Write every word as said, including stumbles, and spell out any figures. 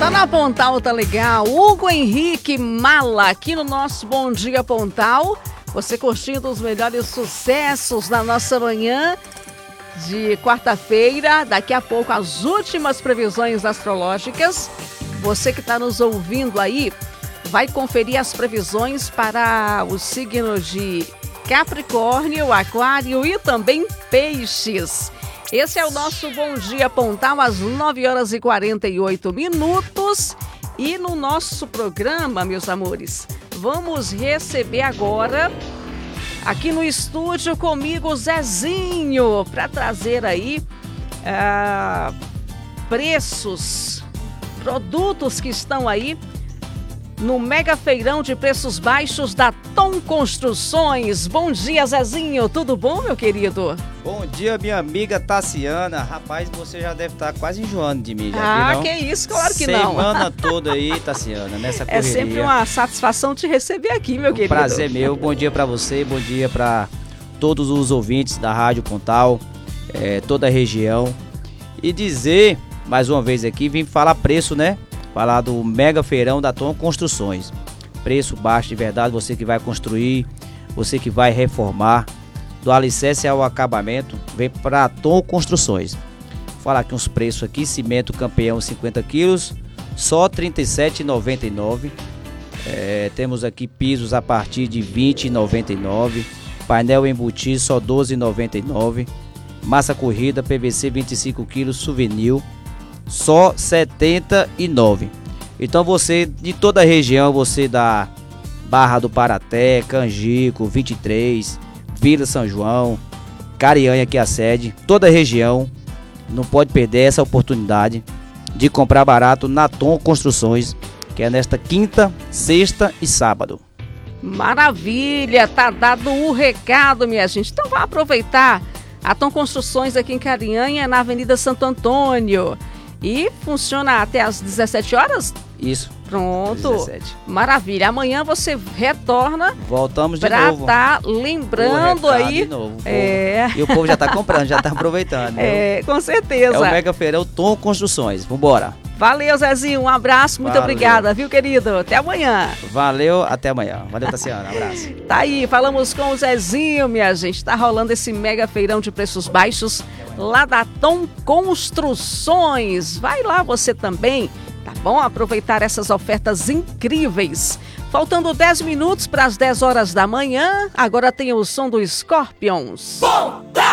Tá na Pontal, tá legal. Hugo Henrique Mala, aqui no nosso Bom Dia Pontal. Você curtindo os melhores sucessos da nossa manhã de quarta-feira. Daqui a pouco as últimas previsões astrológicas. Você que está nos ouvindo aí, vai conferir as previsões para o signo de Capricórnio, Aquário e também Peixes. Esse é o nosso Bom Dia Pontal, às nove horas e quarenta e oito minutos. E no nosso programa, meus amores, vamos receber agora, aqui no estúdio comigo, Zezinho, para trazer aí uh, preços, produtos que estão aí no mega feirão de preços baixos da Tom Construções. Bom dia, Zezinho, tudo bom, meu querido? Bom dia, minha amiga Tassiana. Rapaz, você já deve estar quase enjoando de mim, já Ah, viu, não? que isso, claro que não. Semana toda aí, Tassiana, nessa É correria. sempre uma satisfação te receber aqui, meu um querido. Prazer meu, bom dia pra você, bom dia pra todos os ouvintes da Rádio Pontal, é, toda a região. E dizer, mais uma vez aqui, vim falar preço, né? Falar do mega feirão da Tom Construções. Preço baixo de verdade, você que vai construir, você que vai reformar, do alicerce ao acabamento, vem para Tom Construções. Vou falar aqui uns preços aqui: cimento campeão cinquenta quilos, só trinta e sete reais e noventa e nove centavos. É, temos aqui pisos a partir de vinte reais e noventa e nove centavos. Painel embutido só doze reais e noventa e nove centavos. Massa corrida P V C vinte e cinco quilos, souvenir, só setenta e nove reais. Então você de toda a região, você da Barra do Paraté, Canjico, vinte e três, Vila São João, Carianha, que é a sede, toda a região, não pode perder essa oportunidade de comprar barato na Tom Construções, que é nesta quinta, sexta e sábado. Maravilha, tá dado o recado, minha gente. Então vai aproveitar a Tom Construções aqui em Carianha, na Avenida Santo Antônio. E funciona até às dezessete horas? Isso. Pronto. dezessete. Maravilha. Amanhã você retorna. Voltamos de pra novo. Pra tá lembrando aí. De novo, é. E o povo já tá comprando, já tá aproveitando. É, com certeza. É o Mega Feirão Tom Construções. Vambora. Valeu, Zezinho. Um abraço. Muito Valeu. obrigada, viu, querido? Até amanhã. Valeu, até amanhã. Valeu, Tassiana. Abraço. Tá aí, falamos com o Zezinho, minha gente. Tá rolando esse mega feirão de preços baixos lá da Tom Construções. Vai lá você também, tá bom? Aproveitar essas ofertas incríveis. Faltando dez minutos para as dez horas da manhã, agora tem o som do Scorpions. Bom